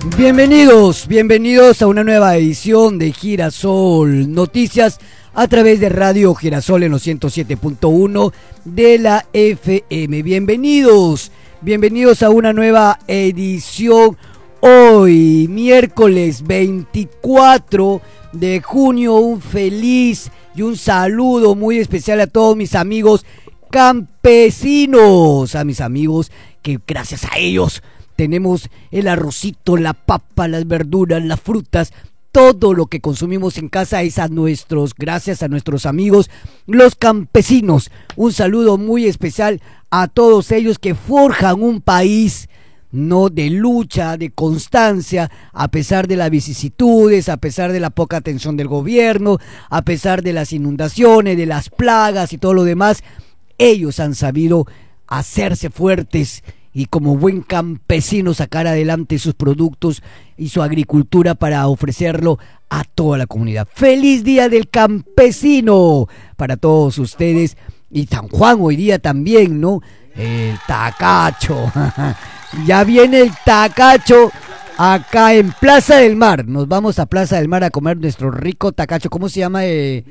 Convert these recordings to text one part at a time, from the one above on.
Bienvenidos a una nueva edición de Girasol Noticias a través de Radio Girasol en los 107.1 de la FM. Bienvenidos a una nueva edición hoy, miércoles 24 de junio. Un feliz y un saludo muy especial a todos mis amigos campesinos, a mis amigos que gracias a ellos tenemos el arrocito, la papa, las verduras, las frutas, todo lo que consumimos en casa es gracias a nuestros amigos, los campesinos. Un saludo muy especial a todos ellos que forjan un país, no, de lucha, de constancia, a pesar de las vicisitudes, a pesar de la poca atención del gobierno, a pesar de las inundaciones, de las plagas y todo lo demás. Ellos han sabido hacerse fuertes y como buen campesino sacar adelante sus productos y su agricultura para ofrecerlo a toda la comunidad. ¡Feliz Día del Campesino para todos ustedes! Y San Juan hoy día también, ¿no? El tacacho. Ya viene el tacacho acá en Plaza del Mar. Nos vamos a Plaza del Mar a comer nuestro rico tacacho. ¿Cómo se llama?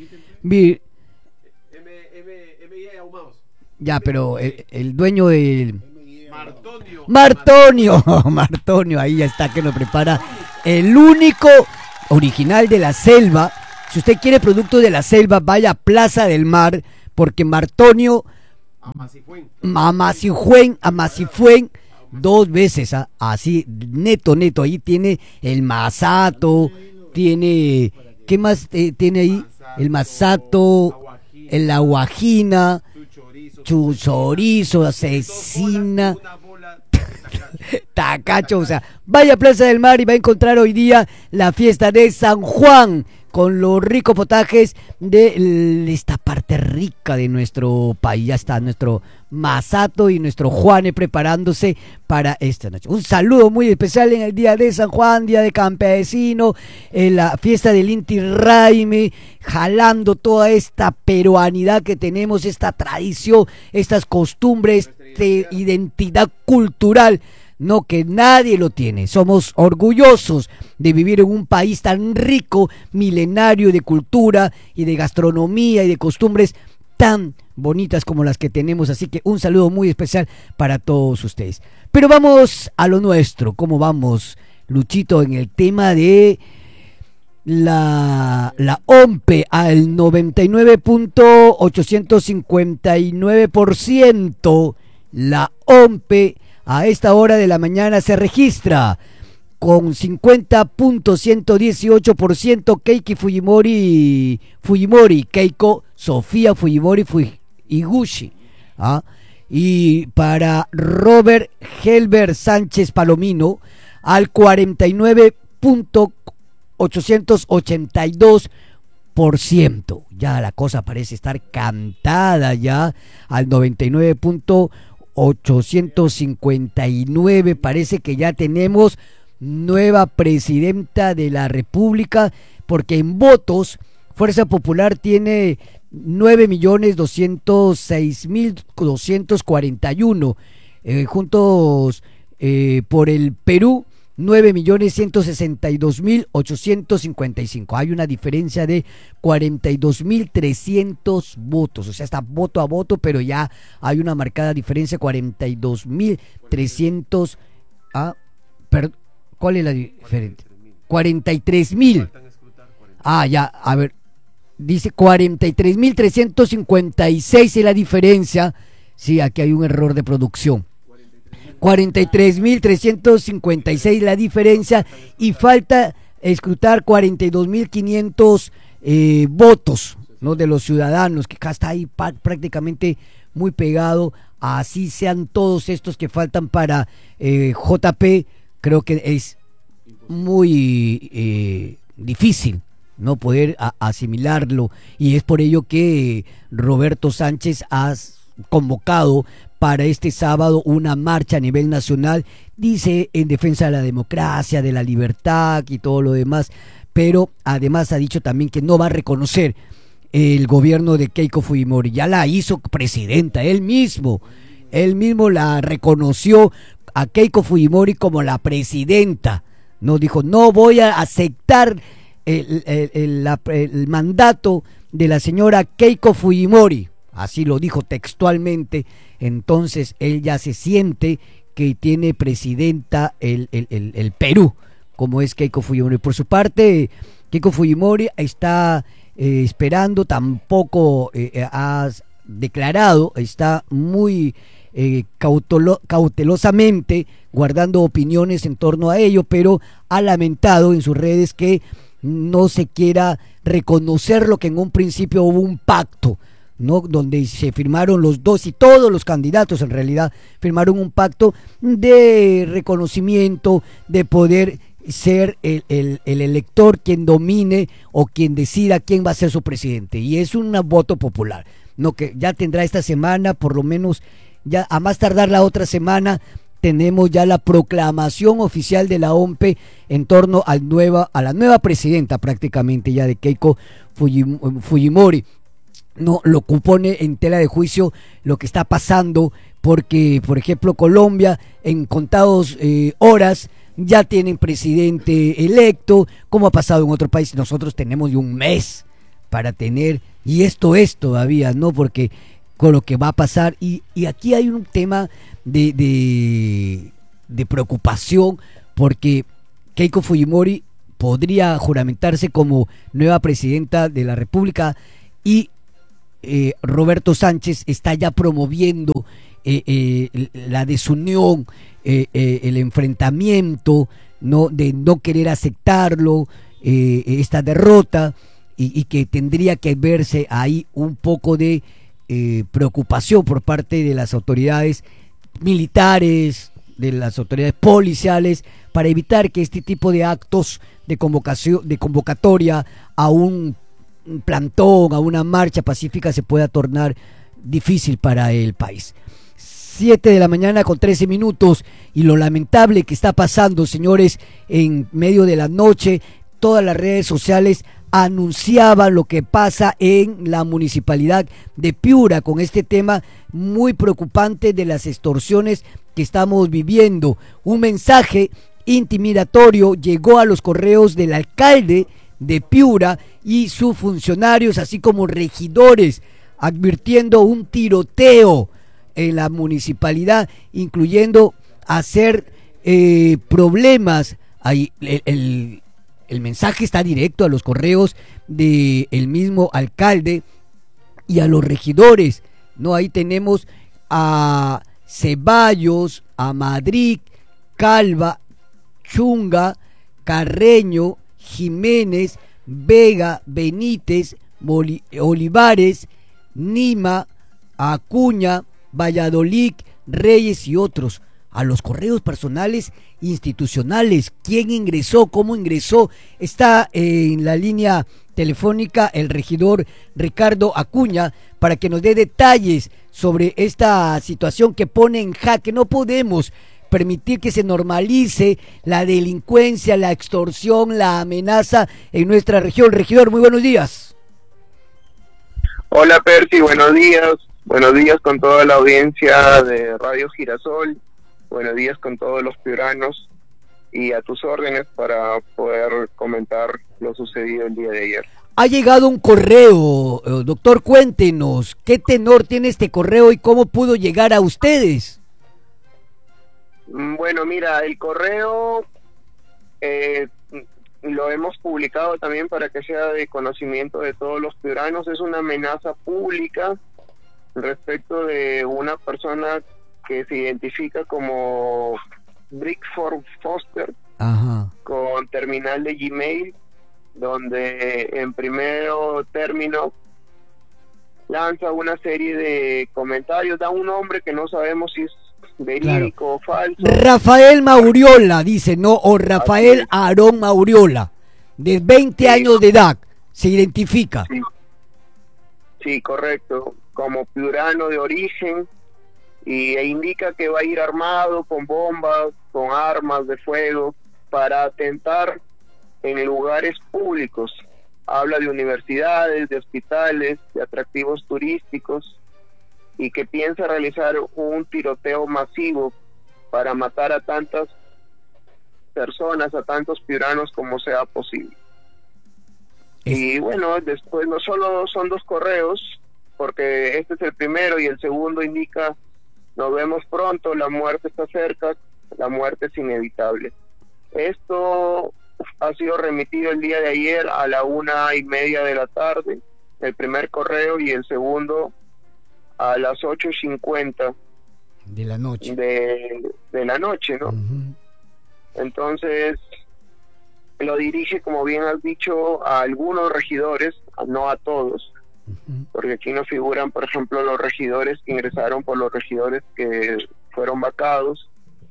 Ya, pero el dueño del... Martonio, ahí ya está, que nos prepara el único original de la selva. Si usted quiere productos de la selva, vaya a Plaza del Mar, porque Martonio Amacifuen dos veces, así neto, ahí tiene el masato, tiene, ¿qué más tiene ahí? El masato, la guajina, chorizo, cecina, tacacho. O sea, vaya a Plaza del Mar y va a encontrar hoy día la fiesta de San Juan con los ricos potajes de esta parte rica de nuestro país. Ya está nuestro Masato y nuestro Juane preparándose para esta noche. Un saludo muy especial en el día de San Juan, día de campesino, en la fiesta del Inti Raymi, jalando toda esta peruanidad que tenemos, esta tradición, estas costumbres, esta identidad cultural, no, que nadie lo tiene. Somos orgullosos de vivir en un país tan rico, milenario, de cultura y de gastronomía y de costumbres tan bonitas como las que tenemos. Así que un saludo muy especial para todos ustedes. Pero vamos a lo nuestro. ¿Cómo vamos, Luchito, en el tema de la OMPE al 99.859%? La OMPE a esta hora de la mañana se registra con 50.118% Keiko Sofía Fujimori Higuchi, y para Robert Helber Sánchez Palomino al 49.882%. Ya la cosa parece estar cantada ya al 99.859. Parece que ya tenemos nueva presidenta de la República, porque en votos Fuerza Popular tiene 9.206.241, Juntos por el Perú 9.162.855. Hay una diferencia de 42.300 votos, o sea, está voto a voto, pero ya hay una marcada diferencia, 42.300. ¿Cuál es la diferencia? 43.000. Ya, a ver, dice 43.356 es la diferencia. Sí, aquí hay un error de producción. 43.356 la diferencia y falta escrutar 42.500 votos, ¿no?, de los ciudadanos, que acá está ahí prácticamente muy pegado. Así sean todos estos que faltan para JP, creo que es muy difícil no poder asimilarlo, y es por ello que Roberto Sánchez ha convocado para este sábado una marcha a nivel nacional, dice, en defensa de la democracia, de la libertad y todo lo demás, pero además ha dicho también que no va a reconocer el gobierno de Keiko Fujimori. Ya la hizo presidenta, él mismo la reconoció a Keiko Fujimori como la presidenta No dijo, no voy a aceptar el mandato de la señora Keiko Fujimori, así lo dijo textualmente. Entonces él ya se siente que tiene presidenta el Perú, como es Keiko Fujimori. Por su parte, Keiko Fujimori está esperando, tampoco ha declarado, está muy cautelosamente guardando opiniones en torno a ello, pero ha lamentado en sus redes que no se quiera reconocer lo que en un principio hubo un pacto, ¿no? Donde se firmaron los dos y todos los candidatos en realidad firmaron un pacto de reconocimiento, de poder ser el elector quien domine o quien decida quién va a ser su presidente, y es un voto popular, no, que ya tendrá esta semana, por lo menos ya a más tardar la otra semana tenemos ya la proclamación oficial de la OMPE en torno a la nueva presidenta prácticamente ya de Keiko Fujimori. No lo pone en tela de juicio lo que está pasando, porque por ejemplo Colombia en contados horas ya tienen presidente electo, como ha pasado en otro país. Nosotros tenemos de un mes para tener, y esto es todavía, ¿no? Porque con lo que va a pasar, y aquí hay un tema de preocupación, porque Keiko Fujimori podría juramentarse como nueva presidenta de la República, y Roberto Sánchez está ya promoviendo la desunión, el enfrentamiento, ¿no? De no querer aceptarlo, esta derrota, y que tendría que verse ahí un poco de preocupación por parte de las autoridades militares, de las autoridades policiales, para evitar que este tipo de actos de convocatoria a un plantón, a una marcha pacífica, se pueda tornar difícil para el país. 7 de la mañana con 13 minutos, y lo lamentable que está pasando, señores, en medio de la noche, todas las redes sociales anunciaban lo que pasa en la municipalidad de Piura con este tema muy preocupante de las extorsiones que estamos viviendo. Un mensaje intimidatorio llegó a los correos del alcalde de Piura y sus funcionarios, así como regidores, advirtiendo un tiroteo en la municipalidad, incluyendo hacer problemas. Ahí el mensaje está directo a los correos del mismo alcalde y a los regidores, ¿no? Ahí tenemos a Ceballos, a Madrid, Calva, Chunga, Carreño, Jiménez, Vega, Benítez, Olivares, Nima, Acuña, Valladolid, Reyes y otros. A los correos personales institucionales. ¿Quién ingresó? ¿Cómo ingresó? Está en la línea telefónica el regidor Ricardo Acuña para que nos dé detalles sobre esta situación que pone en jaque. No podemos permitir que se normalice la delincuencia, la extorsión, la amenaza en nuestra región. Regidor, muy buenos días. Hola Percy, buenos días. Buenos días con toda la audiencia de Radio Girasol. Buenos días con todos los piuranos, y a tus órdenes para poder comentar lo sucedido el día de ayer. Ha llegado un correo, doctor, cuéntenos, ¿qué tenor tiene este correo y cómo pudo llegar a ustedes? Bueno, mira, el correo lo hemos publicado también para que sea de conocimiento de todos los piuranos. Es una amenaza pública respecto de una persona que se identifica como Brickford Foster. Ajá. Con terminal de Gmail, donde en primero término lanza una serie de comentarios, da un nombre que no sabemos si es verídico, claro, o falso. Rafael Mauriola, dice, ¿no? O Rafael Aarón Mauriola, de 20 años de edad, se identifica. Sí, correcto, como piurano de origen, e indica que va a ir armado con bombas, con armas de fuego, para atentar en lugares públicos. Habla de universidades, de hospitales, de atractivos turísticos, y que piensa realizar un tiroteo masivo para matar a tantas personas, a tantos piuranos como sea posible. Y bueno, después no solo son 2 correos, porque este es el primero y el segundo indica: nos vemos pronto, la muerte está cerca, la muerte es inevitable. Esto ha sido remitido el día de ayer a la 1:30 de la tarde, el primer correo, y el segundo a las 8:50 de la noche. De la noche, ¿no? Uh-huh. Entonces, lo dirige, como bien has dicho, a algunos regidores, no a todos, uh-huh, porque aquí no figuran, por ejemplo, los regidores que ingresaron por los regidores que fueron vacados.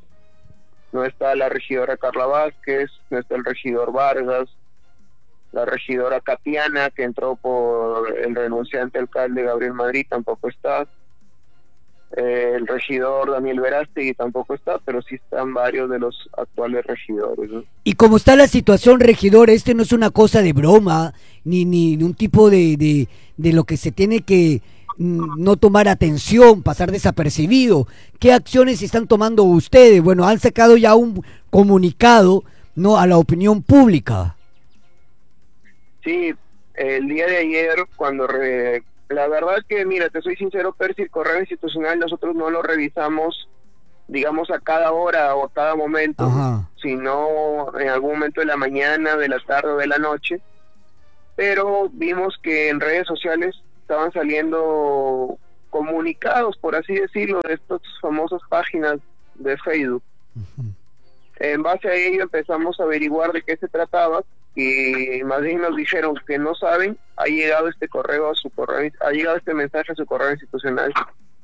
No está la regidora Carla Vázquez, no está el regidor Vargas, la regidora Katiana, que entró por el renunciante alcalde Gabriel Madrid, tampoco está. El regidor Daniel Verástegui tampoco está, pero sí están varios de los actuales regidores, ¿no? Y como está la situación, regidor, no es una cosa de broma, ni un tipo de lo que se tiene que no tomar atención, pasar desapercibido. ¿Qué acciones están tomando ustedes? Bueno, han sacado ya un comunicado, ¿no?, a la opinión pública. Sí, el día de ayer, cuando la verdad que, mira, te soy sincero, Percy, el correo institucional nosotros no lo revisamos, digamos, a cada hora o a cada momento, ajá, sino en algún momento de la mañana, de la tarde o de la noche, pero vimos que en redes sociales estaban saliendo comunicados, por así decirlo, de estas famosas páginas de Facebook. Uh-huh. En base a ello empezamos a averiguar de qué se trataba, y más bien nos dijeron que no saben. Ha llegado este correo a su correo, ha llegado este mensaje a su correo institucional.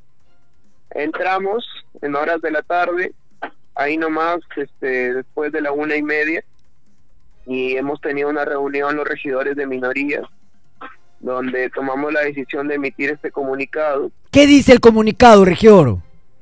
Entramos en horas de la tarde, ahí nomás, después de la 1:30, y hemos tenido una reunión los regidores de minorías, donde tomamos la decisión de emitir este comunicado. ¿Qué dice el comunicado, regidor?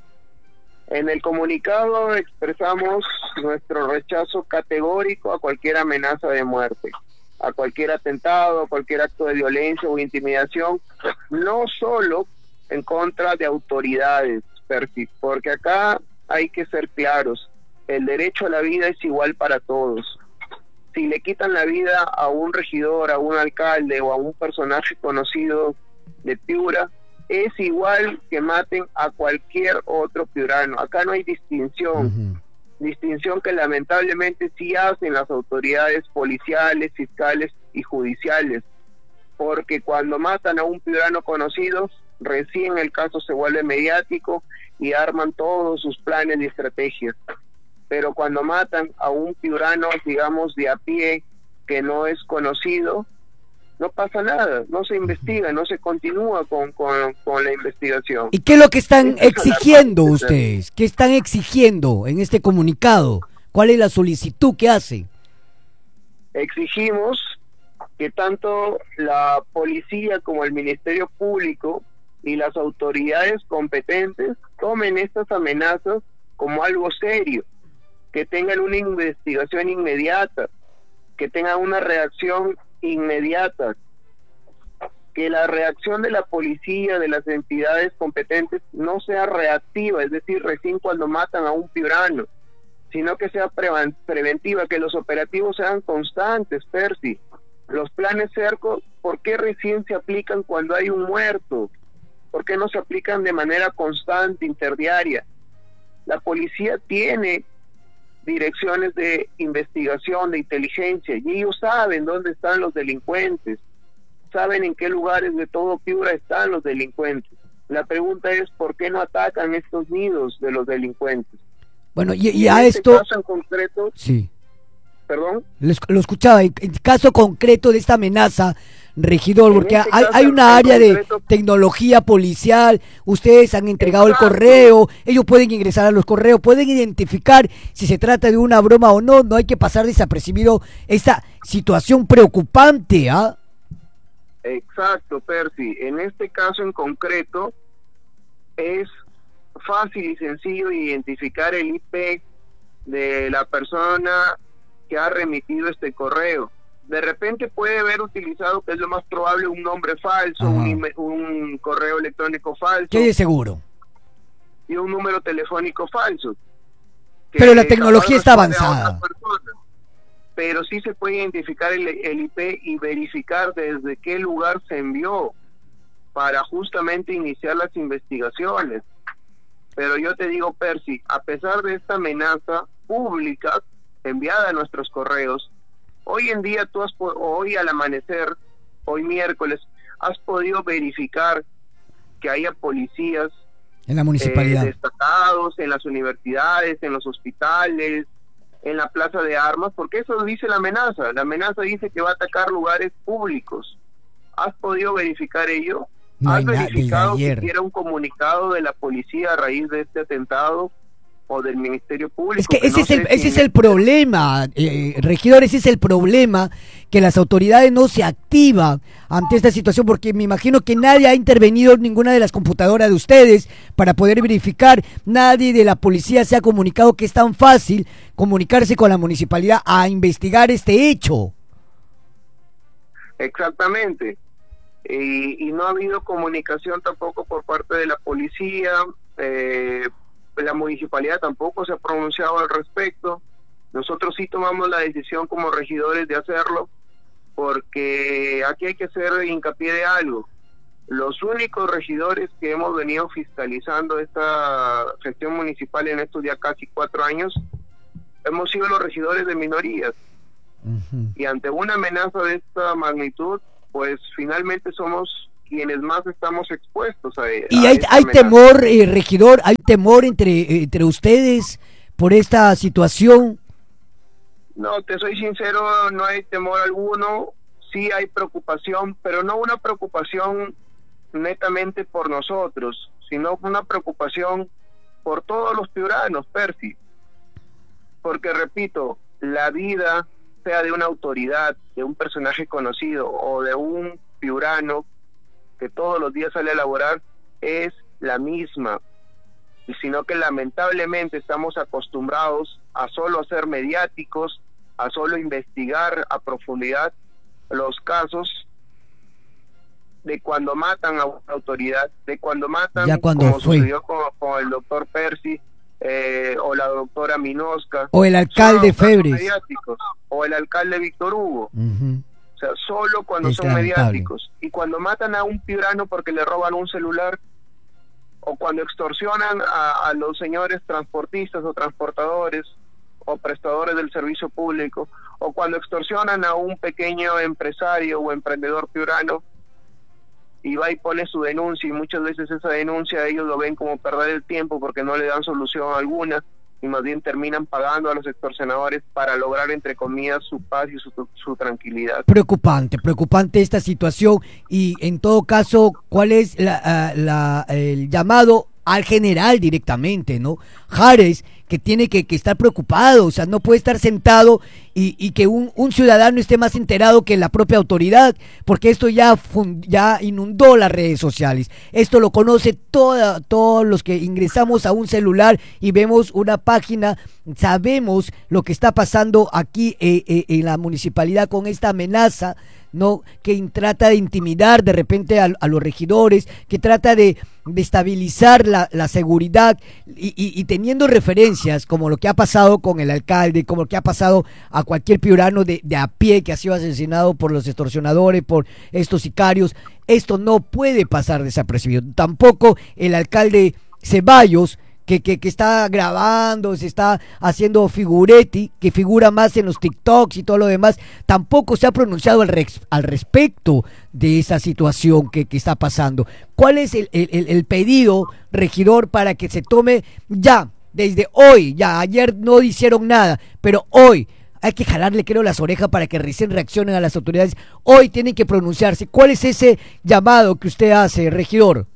En el comunicado expresamos nuestro rechazo categórico a cualquier amenaza de muerte, a cualquier atentado, a cualquier acto de violencia o intimidación, no solo en contra de autoridades, Percy, porque acá hay que ser claros: el derecho a la vida es igual para todos. Si le quitan la vida a un regidor, a un alcalde o a un personaje conocido de Piura, es igual que maten a cualquier otro piurano. Acá no hay distinción, distinción que lamentablemente sí hacen las autoridades policiales, fiscales y judiciales, porque cuando matan a un piurano conocido, recién el caso se vuelve mediático y arman todos sus planes y estrategias. Pero cuando matan a un piurano, digamos, de a pie, que no es conocido, no pasa nada, no se investiga, no se continúa con la investigación. ¿Y qué es lo que están exigiendo ustedes? ¿Qué están exigiendo en este comunicado? ¿Cuál es la solicitud que hacen? Exigimos que tanto la policía como el Ministerio Público y las autoridades competentes tomen estas amenazas como algo serio, que tengan una investigación inmediata, que tengan una reacción inmediata, que la reacción de la policía, de las entidades competentes, no sea reactiva, es decir, recién cuando matan a un piurano, sino que sea preventiva, que los operativos sean constantes, Percy. Los planes cerco, ¿por qué recién se aplican cuando hay un muerto? ¿Por qué no se aplican de manera constante, interdiaria? La policía tiene direcciones de investigación, de inteligencia, y ellos saben dónde están los delincuentes, saben en qué lugares de todo Piura están los delincuentes. La pregunta es, ¿por qué no atacan estos nidos de los delincuentes? Bueno, y a este esto... caso en concreto... Sí. ¿Perdón? Lo escuchaba, en caso concreto de esta amenaza, regidor, porque hay una área de tecnología policial, ustedes han entregado el correo, ellos pueden ingresar a los correos, pueden identificar si se trata de una broma o no, no hay que pasar desapercibido esta situación preocupante, ¿ah? Exacto, Percy. En este caso en concreto es fácil y sencillo identificar el IP de la persona que ha remitido este correo. De repente puede haber utilizado, que es lo más probable, un nombre falso, un correo electrónico falso. ¿Qué es seguro? Y un número telefónico falso. Pero la tecnología está avanzada. pero sí se puede identificar el IP y verificar desde qué lugar se envió para justamente iniciar las investigaciones. Pero yo te digo, Percy, a pesar de esta amenaza pública enviada a nuestros correos, hoy en día hoy al amanecer, hoy miércoles, has podido verificar que haya policías en la municipalidad, destacados en las universidades, en los hospitales, en la plaza de armas, porque eso dice la amenaza. La amenaza dice que va a atacar lugares públicos. ¿Has podido verificar ello? No ¿Has hay verificado ayer. siquiera un comunicado de la policía a raíz de este atentado o del Ministerio Público? Es que no ese es el problema, regidor, ese es el problema, que las autoridades no se activan ante esta situación, porque me imagino que nadie ha intervenido en ninguna de las computadoras de ustedes para poder verificar. Nadie de la policía se ha comunicado, que es tan fácil comunicarse con la municipalidad a investigar este hecho. Exactamente. Y no ha habido comunicación tampoco por parte de la policía. La municipalidad tampoco se ha pronunciado al respecto. Nosotros sí tomamos la decisión como regidores de hacerlo, porque aquí hay que hacer hincapié de algo. Los únicos regidores que hemos venido fiscalizando esta gestión municipal en estos ya casi 4 años hemos sido los regidores de minorías. Y ante una amenaza de esta magnitud, pues finalmente somos quienes más estamos expuestos a ella. Y hay temor, regidor, hay temor entre ustedes por esta situación. No, te soy sincero, no hay temor alguno. Sí hay preocupación, pero no una preocupación netamente por nosotros, sino una preocupación por todos los piuranos, Percy. Porque repito, la vida, sea de una autoridad, de un personaje conocido o de un piurano que todos los días sale a laborar, es la misma, y sino que lamentablemente estamos acostumbrados a solo ser mediáticos, a solo investigar a profundidad los casos de cuando matan a una autoridad, de cuando matan, ya cuando como fue. sucedió con el doctor Percy, o la doctora Minosca, o el alcalde Febres, o el alcalde Víctor Hugo. O sea, solo cuando es son lamentable. mediáticos. Y cuando matan a un piurano porque le roban un celular, o cuando extorsionan a los señores transportistas o transportadores o prestadores del servicio público, o cuando extorsionan a un pequeño empresario o emprendedor piurano y va y pone su denuncia, y muchas veces esa denuncia ellos lo ven como perder el tiempo porque no le dan solución alguna, y más bien terminan pagando a los extorsionadores para lograr, entre comillas, su paz y su tranquilidad. Preocupante esta situación. Y en todo caso, ¿cuál es el llamado al general directamente, ¿no? Jares, que tiene que estar preocupado, o sea, no puede estar sentado y que un ciudadano esté más enterado que la propia autoridad, porque esto ya inundó las redes sociales. Esto lo conoce todos los que ingresamos a un celular y vemos una página, sabemos lo que está pasando aquí en la municipalidad con esta amenaza, ¿no? Que trata de intimidar de repente a los regidores, que trata de estabilizar la seguridad y teniendo referencias como lo que ha pasado con el alcalde, como lo que ha pasado a cualquier piurano de a pie que ha sido asesinado por los extorsionadores, por estos sicarios. Esto no puede pasar desapercibido. Tampoco el alcalde Ceballos, que está grabando, se está haciendo figuretti, que figura más en los TikToks y todo lo demás, tampoco se ha pronunciado al respecto de esa situación que está pasando. ¿Cuál es el pedido, regidor, para que se tome ya, desde hoy, ya ayer no hicieron nada, pero hoy hay que jalarle, creo, las orejas para que recién reaccionen a las autoridades? Hoy tienen que pronunciarse. ¿Cuál es ese llamado que usted hace, regidor?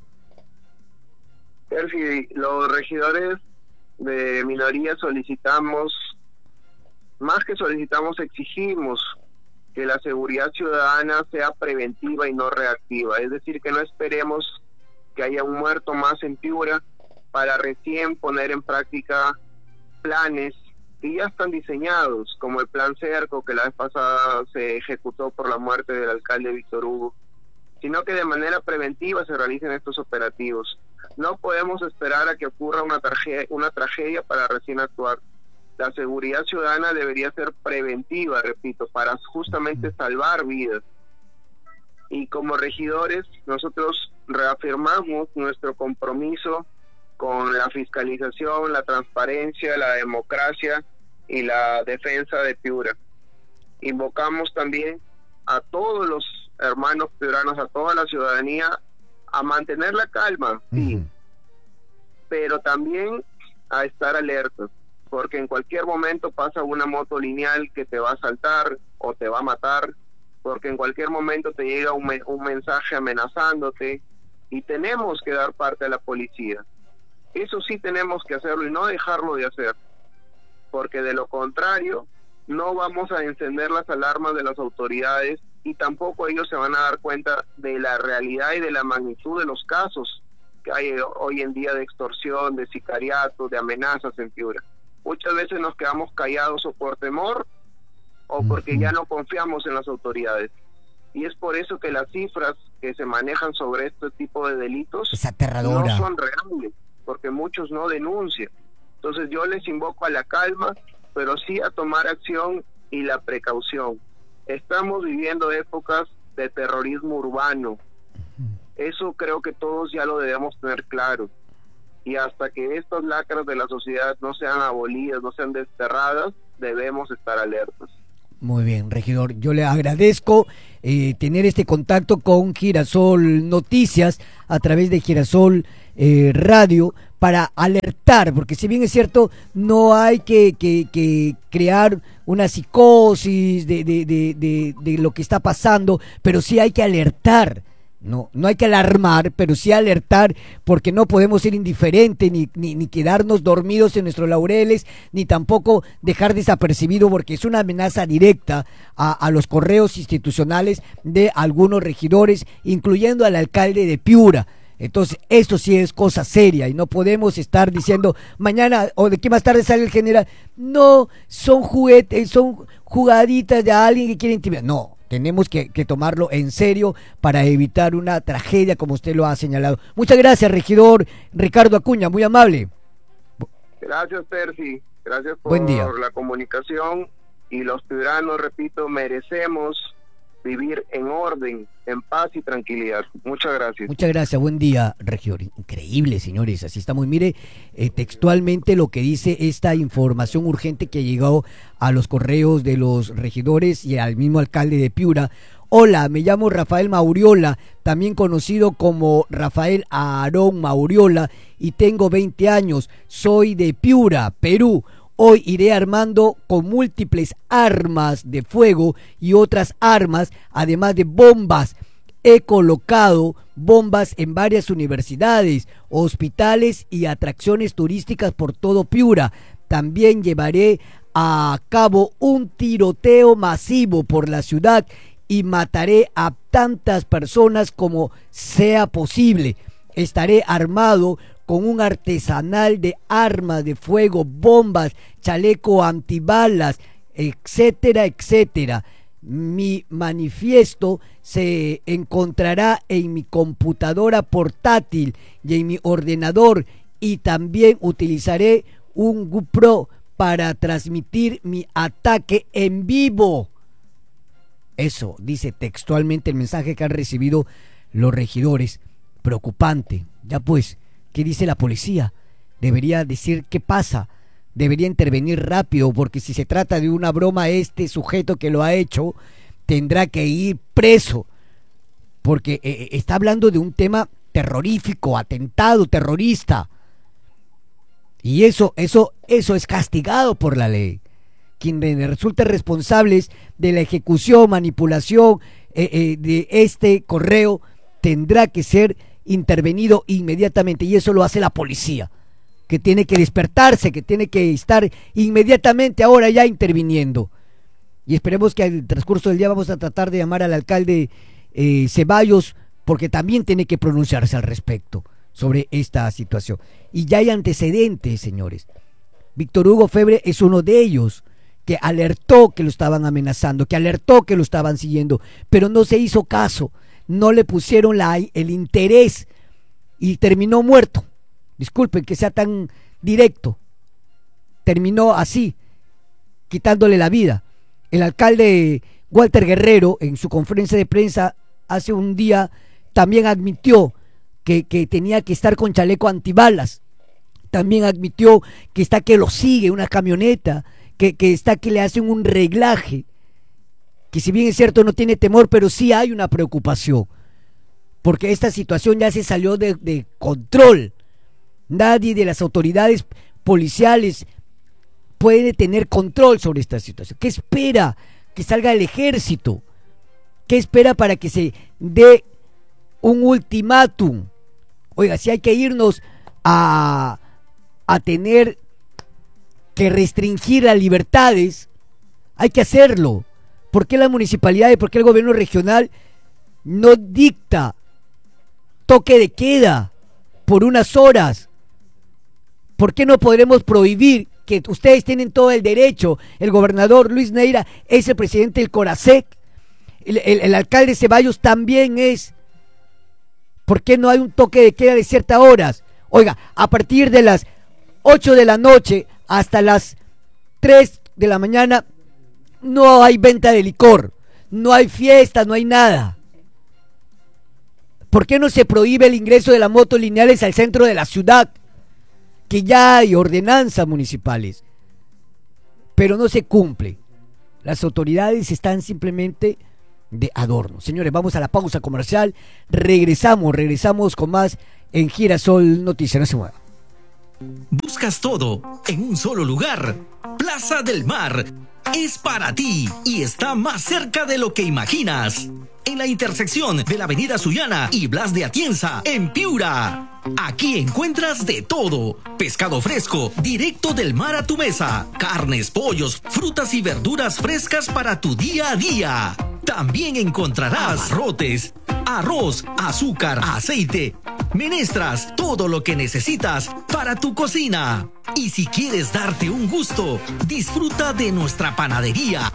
Percy, los regidores de minoría solicitamos, más que solicitamos, exigimos que la seguridad ciudadana sea preventiva y no reactiva. Es decir, que no esperemos que haya un muerto más en Piura para recién poner en práctica planes que ya están diseñados, como el plan Cerco, que la vez pasada se ejecutó por la muerte del alcalde Víctor Hugo, sino que de manera preventiva se realicen estos operativos. No podemos esperar a que ocurra una tragedia para recién actuar. la seguridad ciudadana debería ser preventiva, repito, para justamente salvar vidas. Y como regidores, nosotros reafirmamos nuestro compromiso con la fiscalización, la transparencia, la democracia y la defensa de Piura. Invocamos también a todos los hermanos piuranos, a toda la ciudadanía, a mantener la calma, sí, pero también a estar alertas, porque en cualquier momento pasa una moto lineal que te va a asaltar o te va a matar, porque en cualquier momento te llega un mensaje amenazándote, y tenemos que dar parte a la policía. Eso sí tenemos que hacerlo y no dejarlo de hacer, porque de lo contrario no vamos a encender las alarmas de las autoridades y tampoco ellos se van a dar cuenta de la realidad y de la magnitud de los casos que hay hoy en día de extorsión, de sicariato, de amenazas en Piura. Muchas veces nos quedamos callados o por temor o porque ya no confiamos en las autoridades. Y es por eso que las cifras que se manejan sobre este tipo de delitos es aterradora, no son reales, porque muchos no denuncian. Entonces yo les invoco a la calma, pero sí a tomar acción y la precaución. Estamos viviendo épocas de terrorismo urbano. Eso creo que todos ya lo debemos tener claro. Y hasta que estas lacras de la sociedad no sean abolidas, no sean desterradas, debemos estar alertas. Muy bien, regidor, yo le agradezco tener este contacto con Girasol Noticias a través de Girasol Radio para alertar, porque si bien es cierto, no hay que crear una psicosis de lo que está pasando, pero sí hay que alertar. No hay que alarmar, pero sí alertar, porque no podemos ser indiferentes ni quedarnos dormidos en nuestros laureles, ni tampoco dejar desapercibido, porque es una amenaza directa a los correos institucionales de algunos regidores, incluyendo al alcalde de Piura. Entonces, esto sí es cosa seria y no podemos estar diciendo mañana o de que más tarde sale el general. No, son juguetes, son jugaditas de alguien que quiere intimidar. No. Tenemos que tomarlo en serio para evitar una tragedia como usted lo ha señalado. Muchas gracias, regidor Ricardo Acuña, muy amable. Gracias, Percy. Gracias por Buen día. La comunicación. Y los ciudadanos, repito, merecemos vivir en orden, en paz y tranquilidad. Muchas gracias. Muchas gracias, buen día, regidor. Increíble, señores, así estamos. Mire, textualmente lo que dice esta información urgente que ha llegado a los correos de los regidores y al mismo alcalde de Piura. Hola, me llamo Rafael Mauriola, también conocido como Rafael Aarón Mauriola, y tengo 20 años. Soy de Piura, Perú. Hoy iré armando con múltiples armas de fuego y otras armas, además de bombas. He colocado bombas en varias universidades, hospitales y atracciones turísticas por todo Piura. También llevaré a cabo un tiroteo masivo por la ciudad y mataré a tantas personas como sea posible. Estaré armado con un artesanal de armas de fuego, bombas, chaleco antibalas, etcétera, etcétera. Mi manifiesto se encontrará en mi computadora portátil y en mi ordenador, y también utilizaré un GoPro para transmitir mi ataque en vivo. Eso dice textualmente el mensaje que han recibido los regidores. Preocupante. Ya pues, ¿qué dice la policía? Debería decir qué pasa, debería intervenir rápido, porque si se trata de una broma, este sujeto que lo ha hecho tendrá que ir preso, porque está hablando de un tema terrorífico, atentado terrorista, y eso es castigado por la ley. Quien resulte responsable de la ejecución, manipulación de este correo tendrá que ser intervenido inmediatamente, y eso lo hace la policía, que tiene que despertarse, que tiene que estar inmediatamente ahora ya interviniendo. Y esperemos que al transcurso del día vamos a tratar de llamar al alcalde Ceballos, porque también tiene que pronunciarse al respecto sobre esta situación. Y ya hay antecedentes, señores. Víctor Hugo Febre es uno de ellos, que alertó que lo estaban amenazando, que alertó que lo estaban siguiendo, pero no se hizo caso. No le pusieron el interés y terminó muerto. Disculpen que sea tan directo. Terminó así, quitándole la vida. El alcalde Walter Guerrero, en su conferencia de prensa hace un día, también admitió que tenía que estar con chaleco antibalas. También admitió que está que lo sigue una camioneta, que está que le hacen un reglaje, que si bien es cierto no tiene temor, pero sí hay una preocupación, porque esta situación ya se salió de control. Nadie de las autoridades policiales puede tener control sobre esta situación. ¿Qué espera? Que salga el ejército. ¿Qué espera para que se dé un ultimátum? Oiga, si hay que irnos a tener que restringir las libertades, hay que hacerlo. ¿Por qué la municipalidad y por qué el gobierno regional no dicta toque de queda por unas horas? ¿Por qué no podremos prohibir? Que ustedes tienen todo el derecho. El gobernador Luis Neira es el presidente del CONASEC, el alcalde Ceballos también es. ¿Por qué no hay un toque de queda de ciertas horas? Oiga, a partir de las 8 de la noche hasta las 3 de la mañana no hay venta de licor, no hay fiesta, no hay nada. ¿Por qué no se prohíbe el ingreso de las motos lineales al centro de la ciudad? Que ya hay ordenanzas municipales, pero no se cumple. Las autoridades están simplemente de adorno. Señores, vamos a la pausa comercial. Regresamos con más en Girasol Noticias. No se mueva. Buscas todo en un solo lugar. Plaza del Mar es para ti y está más cerca de lo que imaginas. En la intersección de la avenida Sullana y Blas de Atienza, en Piura. Aquí encuentras de todo. Pescado fresco, directo del mar a tu mesa. Carnes, pollos, frutas y verduras frescas para tu día a día. También encontrarás abarrotes, arroz, azúcar, aceite, menestras, todo lo que necesitas para tu cocina. Y si quieres darte un gusto, disfruta de nuestra panadería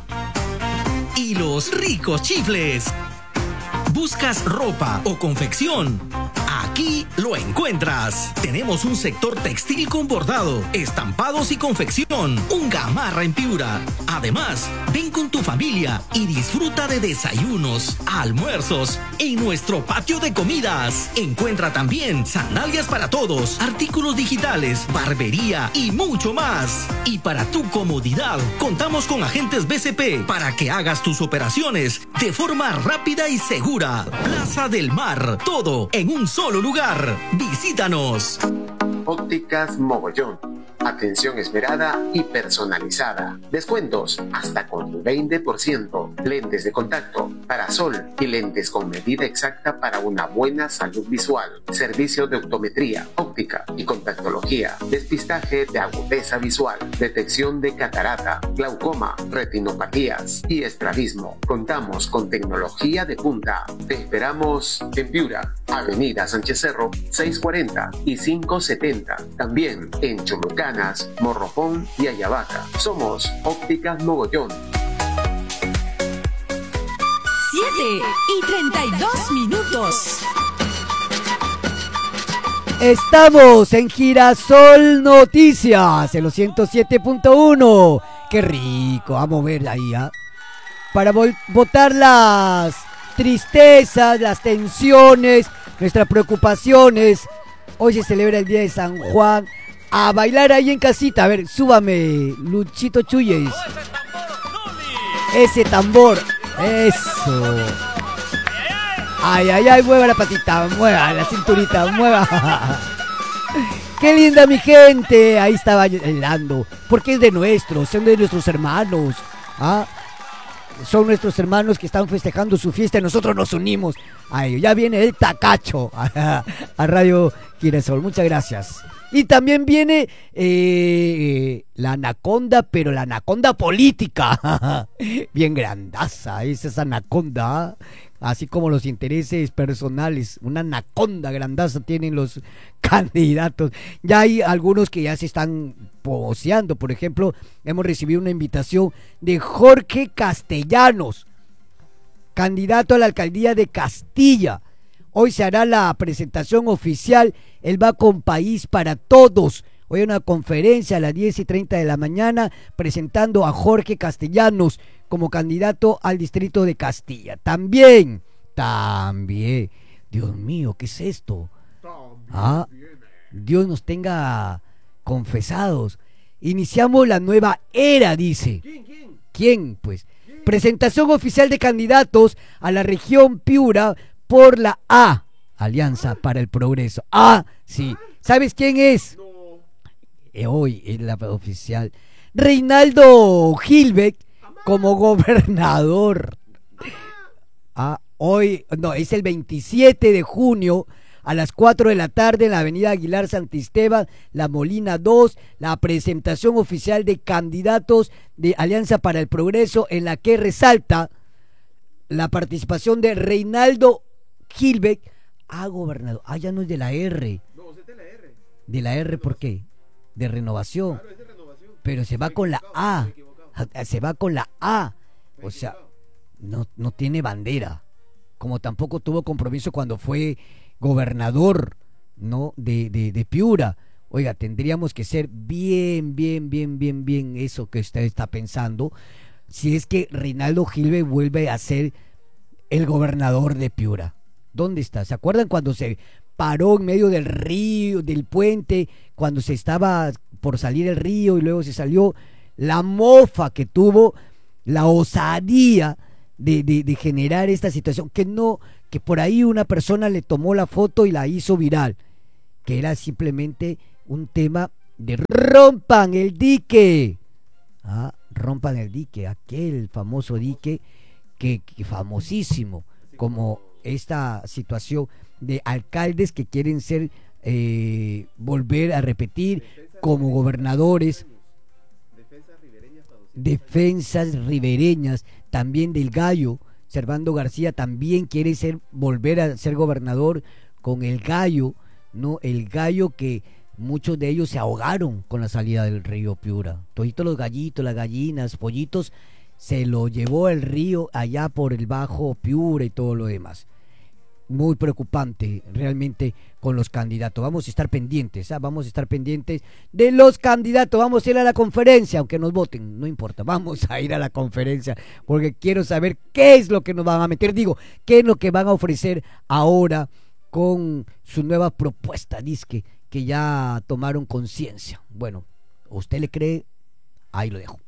y los ricos chifles. ¿Buscas ropa o confección? Aquí lo encuentras. Tenemos un sector textil con bordado, estampados y confección. Un Gamarra en Piura. Además, ven con tu familia y disfruta de desayunos, almuerzos en nuestro patio de comidas. Encuentra también sandalias para todos, artículos digitales, barbería y mucho más. Y para tu comodidad, contamos con agentes BCP para que hagas tus operaciones de forma rápida y segura. Plaza del Mar, todo en un solo lugar. Visítanos. Ópticas Mogollón. Atención esmerada y personalizada. Descuentos hasta con el 20%. Lentes de contacto, parasol y lentes con medida exacta para una buena salud visual. Servicio de optometría, óptica y contactología. Despistaje de agudeza visual. Detección de catarata, glaucoma, retinopatías y estrabismo. Contamos con tecnología de punta. Te esperamos en Piura, Avenida Sánchez Cerro, 640 y 570. También en Cholucán, Morropón y Ayabaca. Somos Ópticas Mogollón. 7:32. Estamos en Girasol Noticias, en los 107.1. Qué rico, vamos a verla ahí, ¿eh? Para botar las tristezas, las tensiones, nuestras preocupaciones. Hoy se celebra el Día de San Juan. A bailar ahí en casita. A ver, súbame, Luchito Chuyes. Ese tambor. Eso. Ay, ay, ay, mueva la patita, mueva la cinturita, mueva. Qué linda mi gente. Ahí está bailando. Porque es de nuestros, son de nuestros hermanos. ¿Ah? Son nuestros hermanos que están festejando su fiesta y nosotros nos unimos. Ay, ya viene el tacacho a Radio Girasol. Muchas gracias. Y también viene la anaconda, pero la anaconda política. Bien grandaza es esa anaconda, así como los intereses personales. Una anaconda grandaza tienen los candidatos. Ya hay algunos que ya se están poseando. Por ejemplo, hemos recibido una invitación de Jorge Castellanos, candidato a la alcaldía de Castilla. Hoy se hará la presentación oficial. Él va con País para Todos. Hoy hay una conferencia a las 10:30 de la mañana presentando a Jorge Castellanos como candidato al distrito de Castilla. También, Dios mío, ¿qué es esto? Dios nos tenga confesados. Iniciamos la nueva era, dice. ¿Quién? Pues presentación oficial de candidatos a la región Piura por la A, Alianza para el Progreso. Sí. ¿Sabes quién es? Hoy es la oficial. Reinaldo Gilbeck como gobernador. Hoy, no, es el 27 de junio a las 4 de la tarde en la avenida Aguilar Santisteban, La Molina 2, la presentación oficial de candidatos de Alianza para el Progreso, en la que resalta la participación de Reinaldo Gilbeck a gobernador. Ya no es de la R. No, es de la R. ¿De la R por qué? De renovación. Claro, es de renovación. Pero se va con la A. Se va con la A. O sea, no tiene bandera. Como tampoco tuvo compromiso cuando fue gobernador, ¿no? de Piura. Oiga, tendríamos que ser bien eso que usted está pensando, si es que Reinaldo Gilbeck vuelve a ser el gobernador de Piura. ¿Dónde está? ¿Se acuerdan cuando se paró en medio del río, del puente, cuando se estaba por salir el río y luego se salió? La mofa que tuvo, la osadía de generar esta situación, que por ahí una persona le tomó la foto y la hizo viral, que era simplemente un tema de rompan el dique. Rompan el dique, aquel famoso dique que famosísimo, como esta situación de alcaldes que quieren ser volver a repetir como gobernadores. Defensas ribereñas, también del Gallo. Servando García también quiere volver a ser gobernador con el Gallo, ¿no? El Gallo que muchos de ellos se ahogaron con la salida del río Piura. Toditos los gallitos, las gallinas, pollitos, se lo llevó el río allá por el Bajo Piura y todo lo demás. Muy preocupante realmente con los candidatos. Vamos a estar pendientes, vamos a estar pendientes de los candidatos. Vamos a ir a la conferencia, aunque nos voten, no importa, vamos a ir a la conferencia porque quiero saber qué es lo que nos van a meter, qué es lo que van a ofrecer ahora con su nueva propuesta, dice que ya tomaron conciencia. Bueno, ¿usted le cree? Ahí lo dejo.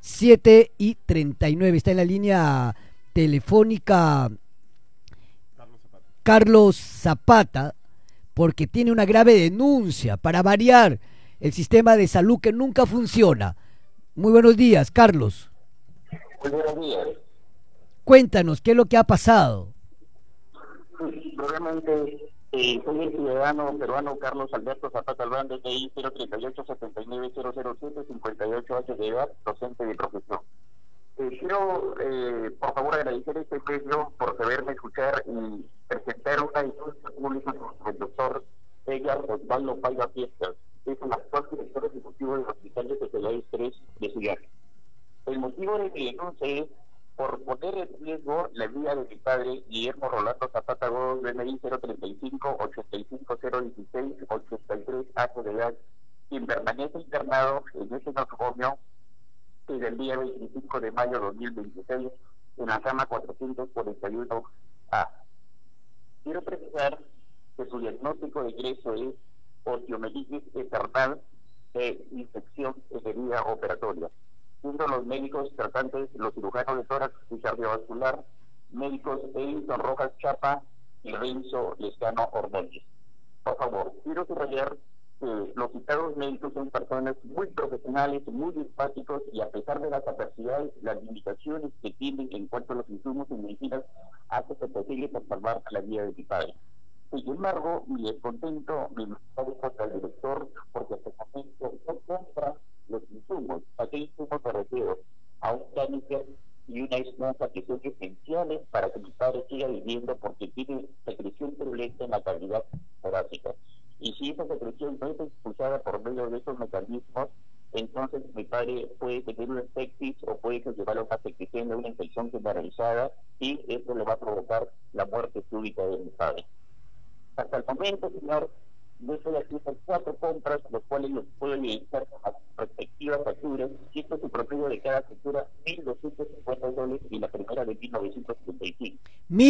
7:39, está en la línea telefónica Carlos Zapata, porque tiene una grave denuncia para variar el sistema de salud que nunca funciona. Muy buenos días, Carlos. Muy buenos días. Cuéntanos, ¿qué es lo que ha pasado? Sí, realmente soy el ciudadano peruano Carlos Alberto Zapata Albán, DNI 038-79-007-58H de edad, docente de profesión. Quiero, por favor, agradecer este medio por saberme escuchar y presentar una denuncia pública con el doctor Edgar Osvaldo Paiva Fiestas, que es el actual director ejecutivo del Hospital de Especialidades 3 de Ciudad. El motivo de mi denuncia es por poner en riesgo la vida de mi padre, Guillermo Rolando Zapata Gómez, DNI 035-85016-83 de edad, quien permanece internado en ese nosocomio desde el día 25 de mayo de 2026 en la cama 441A. Quiero precisar que su diagnóstico de ingreso es osteomelitis eternal de infección de herida operatoria, siendo los médicos tratantes los cirujanos de tórax y cardiovascular, médicos Edison Rojas Chapa y Renzo Lescano Ordóñez. Por favor, quiero subrayar que los citados médicos son personas muy profesionales, muy empáticos, y a pesar de las adversidades, las limitaciones que tienen en cuanto a los insumos y medicinas, hace lo posible para salvar la vida de mi padre. Sin embargo, mi descontento me mensaje contra el director porque hasta el momento no compra los insumos. ¿A qué insumos me refiero? A un cáncer y una esponja que son esenciales para que mi padre siga viviendo, porque tiene secreción turbulenta en la cavidad torácica. Y si esa secreción no es expulsada por medio de esos mecanismos, entonces mi padre puede tener una sepsis o puede llevar a una secreción de una infección generalizada, y eso le va a provocar la muerte súbita de mi padre. Hasta el momento, señor, Yo estoy haciendo 4 compras, los cuales los puedo evidenciar con las respectivas facturas. Y esto es el promedio de cada factura, $1,250 y la primera de 1975.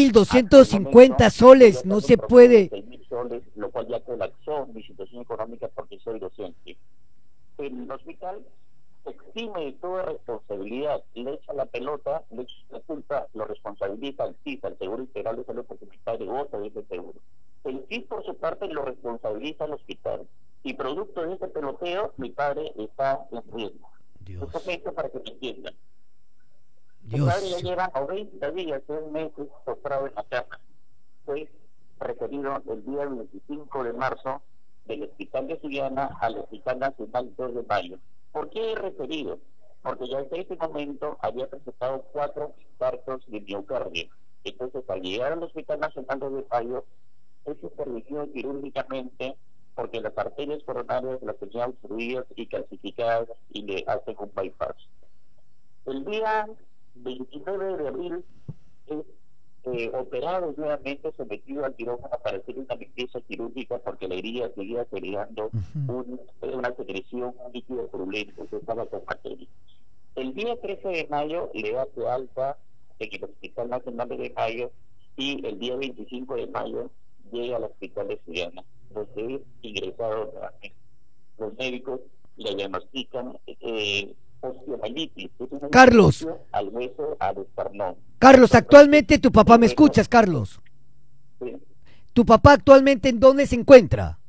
1.250 soles, no se puede. 6.000 soles, lo cual ya colapsó mi situación económica porque soy docente. El hospital se exime de toda responsabilidad, le echa la pelota, le echa la culpa, lo responsabiliza al CIS, al Seguro Integral de Salud, porque mi padre goza de ese seguro. El CIS, por su parte, lo responsabiliza al hospital. Y producto de ese peloteo, mi padre está en riesgo. Dios. Esto es para que me entiendan. Mi Dios. padre ya lleva 90 días, 3 meses, postrado en la cama. Fue referido el día 25 de marzo del Hospital de Sullana al Hospital Nacional 2 de Mayo. ¿Por qué he referido? Porque ya en ese momento había presentado 4 infartos de miocardio. Entonces, al llegar al Hospital Nacional 2 de Mayo, es supervisión quirúrgicamente porque las arterias coronarias las tenía obstruidas y calcificadas y le hacen un bypass. El día 29 de abril es operado nuevamente, sometido al quirófano para hacer una limpieza quirúrgica porque la herida seguía generando una secreción, un líquido purulento que estaba con bacterias. El día 13 de mayo le hace alta en el Hospital Nacional de Mayo y el día 25 de mayo llega al Hospital de Sullana, donde es ingresado nuevamente. Los médicos le diagnostican osteomelitis, es una Carlos. infección al hueso, al esternón. Carlos, actualmente tu papá, ¿me escuchas, Carlos? Sí. ¿Tu papá actualmente en dónde se encuentra?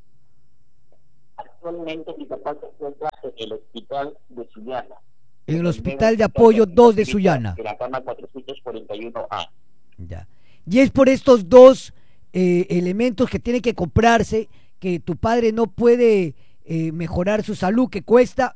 Actualmente mi papá se encuentra en el Hospital de Sullana. En el Hospital de Apoyo 2 de Sullana. En la cama 441A. Ya. Y es por estos dos elementos que tienen que comprarse que tu padre no puede mejorar su salud, que cuesta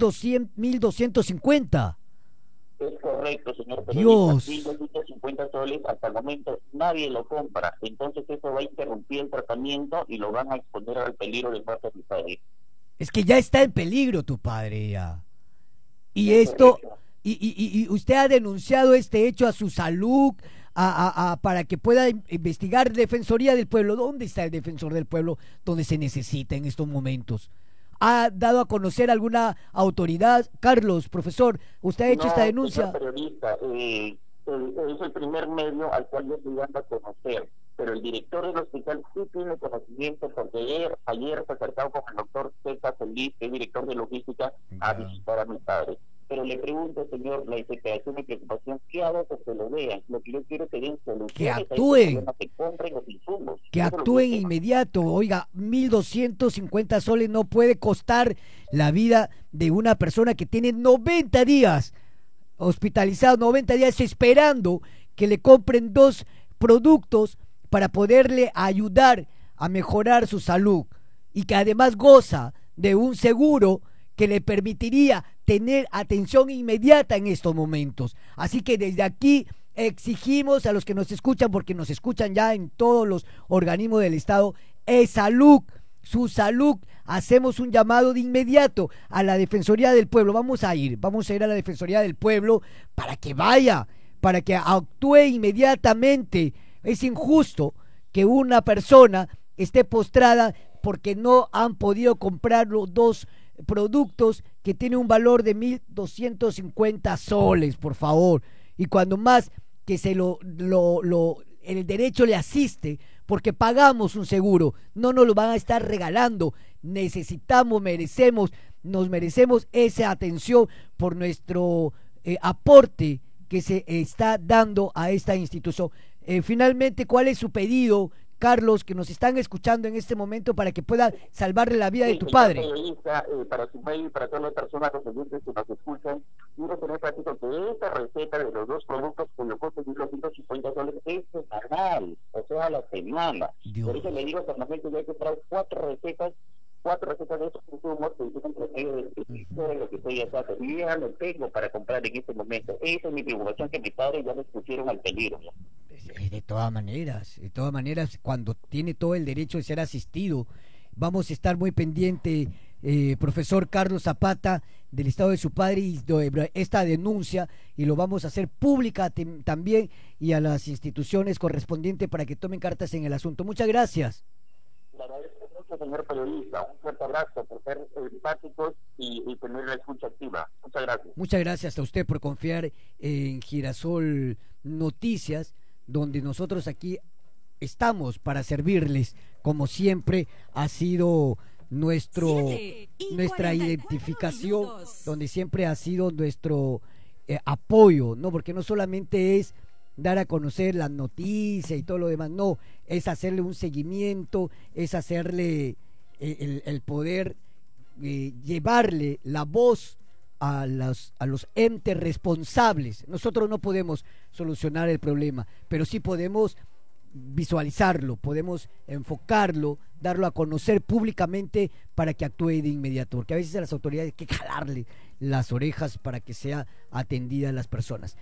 1.250. Es correcto, señor Dios. periodista. 1.250 soles hasta el momento nadie lo compra. Entonces eso va a interrumpir el tratamiento y lo van a exponer al peligro de muerte de mi padre. Es que ya está en peligro tu padre ya. Y Es esto, correcto. y usted ha denunciado este hecho a su salud, para que pueda investigar Defensoría del Pueblo. ¿Dónde está el Defensor del Pueblo donde se necesita en estos momentos? ¿Ha dado a conocer alguna autoridad? Carlos, profesor, ¿usted ha hecho esta denuncia? Señor periodista, es el primer medio al cual yo estoy dando a conocer, pero el director del hospital sí tiene conocimiento porque ayer se acercado con el doctor César Solís, que es director de logística, a visitar a mi padre. Pero le pregunto, señor, la desesperación y preocupación, ¿qué hago que se lo vean? Lo que yo quiero es que den soluciones Que a este actúen. problema, que compren los insumos. Que Eso es lo actúen yo inmediato. Oiga, 1.250 soles no puede costar la vida de una persona que tiene 90 días hospitalizado, 90 días esperando que le compren 2 productos para poderle ayudar a mejorar su salud, y que además goza de un seguro que le permitiría tener atención inmediata en estos momentos. Así que desde aquí exigimos a los que nos escuchan, porque nos escuchan ya en todos los organismos del Estado, salud, su salud. Hacemos un llamado de inmediato a la Defensoría del Pueblo. Vamos a ir a la Defensoría del Pueblo para que vaya, para que actúe inmediatamente. Es injusto que una persona esté postrada porque no han podido comprar los 2 productos que tienen un valor de 1.250 soles, por favor. Y cuando más que se el derecho le asiste, porque pagamos un seguro, no nos lo van a estar regalando. Necesitamos, nos merecemos esa atención por nuestro aporte que se está dando a esta institución. Finalmente, ¿cuál es su pedido, Carlos, que nos están escuchando en este momento, para que pueda salvarle la vida de tu padre? Periodista, para su medio y para todas las personas, los oyentes que nos escuchan, quiero tener práctico que esta receta de los 2 productos cuyo costo es 1.250 soles es semanal, o sea, a la semana. Dios. Por eso le digo, hasta el momento ya hay que traer 4 recetas de esos insumos que tienen promedio de lo que estoy haciendo. Y ya lo tengo para comprar en este momento. Esa es mi preocupación, que mi padre ya les pusieron al peligro. De todas maneras, cuando tiene todo el derecho de ser asistido, vamos a estar muy pendiente, profesor Carlos Zapata, del estado de su padre y de esta denuncia, y lo vamos a hacer pública también, y a las instituciones correspondientes para que tomen cartas en el asunto. Muchas gracias. Le agradezco mucho, señor periodista. Un fuerte abrazo por ser empáticos y tener la escucha activa. Muchas gracias. Muchas gracias a usted por confiar en Girasol Noticias, donde nosotros aquí estamos para servirles, como siempre ha sido nuestra identificación, minutos. donde siempre ha sido nuestro apoyo, ¿no? Porque no solamente es dar a conocer las noticias y todo lo demás, no, es hacerle un seguimiento, es hacerle el poder llevarle la voz a los entes responsables. Nosotros no podemos solucionar el problema, pero sí podemos visualizarlo, podemos enfocarlo, darlo a conocer públicamente para que actúe de inmediato, porque a veces a las autoridades hay que jalarle las orejas para que sea atendida a las personas.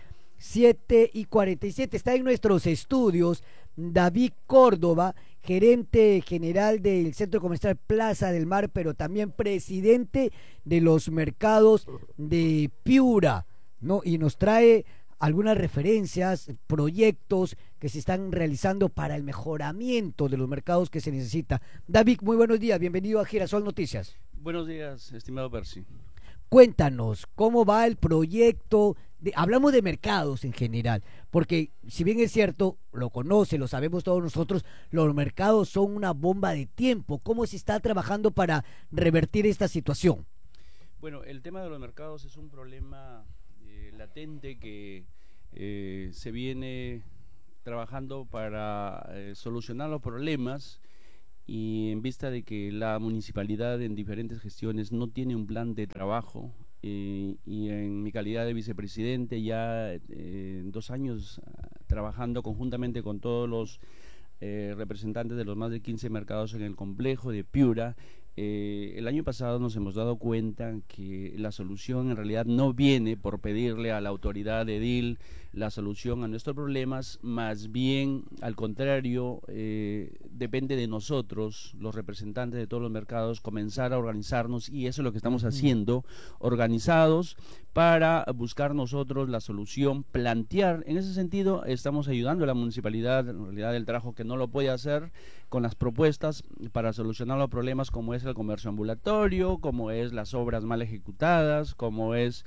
7:47, está en nuestros estudios David Córdoba, gerente general del Centro Comercial Plaza del Mar, pero también presidente de los mercados de Piura, ¿no? Y nos trae algunas referencias, proyectos que se están realizando para el mejoramiento de los mercados que se necesita. David, muy buenos días, bienvenido a Girasol Noticias. Buenos días, estimado Percy. Cuéntanos, ¿cómo va el proyecto? Hablamos de mercados en general, porque si bien es cierto, lo conoce, lo sabemos todos nosotros, los mercados son una bomba de tiempo. ¿Cómo se está trabajando para revertir esta situación? Bueno, el tema de los mercados es un problema latente que se viene trabajando para solucionar los problemas, y en vista de que la municipalidad en diferentes gestiones no tiene un plan de trabajo, y en mi calidad de vicepresidente ya 2 años trabajando conjuntamente con todos los representantes de los más de 15 mercados en el complejo de Piura, el año pasado nos hemos dado cuenta que la solución en realidad no viene por pedirle a la autoridad edil la solución a nuestros problemas, más bien al contrario, depende de nosotros, los representantes de todos los mercados, comenzar a organizarnos, y eso es lo que estamos haciendo, organizados para buscar nosotros la solución, plantear. En ese sentido estamos ayudando a la municipalidad, en realidad el trabajo que no lo puede hacer, con las propuestas para solucionar los problemas, como es el comercio ambulatorio, como es las obras mal ejecutadas, como es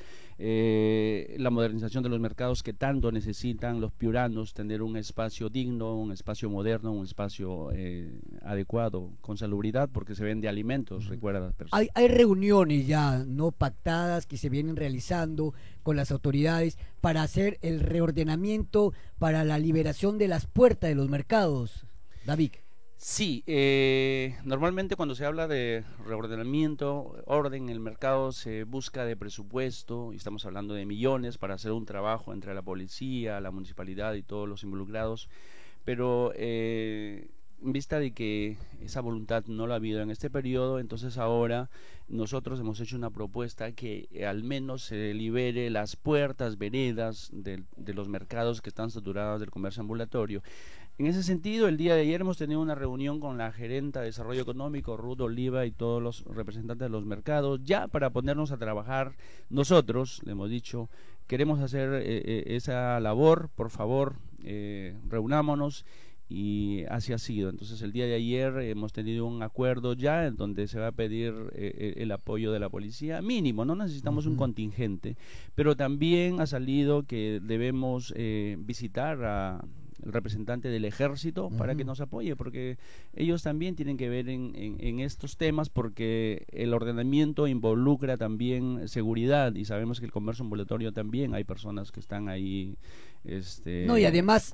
la modernización de los mercados que tanto necesitan los piuranos, tener un espacio digno, un espacio moderno, un espacio adecuado, con salubridad, porque se vende alimentos, recuerda. Hay reuniones ya no pactadas que se vienen realizando con las autoridades para hacer el reordenamiento, para la liberación de las puertas de los mercados, David. Sí, normalmente cuando se habla de reordenamiento, orden en el mercado, se busca de presupuesto, y estamos hablando de millones para hacer un trabajo entre la policía, la municipalidad y todos los involucrados, pero en vista de que esa voluntad no la ha habido en este periodo, entonces ahora nosotros hemos hecho una propuesta que al menos se libere las puertas, veredas de los mercados que están saturados del comercio ambulatorio. En ese sentido, el día de ayer hemos tenido una reunión con la gerenta de Desarrollo Económico, Ruth Oliva, y todos los representantes de los mercados, ya para ponernos a trabajar. Nosotros le hemos dicho, queremos hacer esa labor, por favor, reunámonos, y así ha sido. Entonces el día de ayer hemos tenido un acuerdo ya en donde se va a pedir el apoyo de la policía mínimo, no necesitamos un contingente, pero también ha salido que debemos visitar a el representante del ejército para que nos apoye, porque ellos también tienen que ver en estos temas, porque el ordenamiento involucra también seguridad, y sabemos que el comercio ambulatorio también hay personas que están ahí. No, y además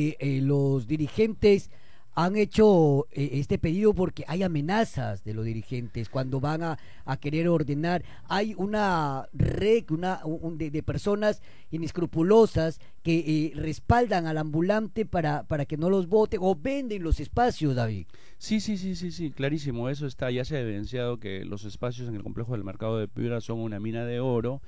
los dirigentes han hecho este pedido porque hay amenazas de los dirigentes cuando van a querer ordenar. Hay una red de personas inescrupulosas que respaldan al ambulante para que no los voten o venden los espacios, David. Sí, clarísimo, eso está, ya se ha evidenciado que los espacios en el complejo del mercado de Piura son una mina de oro,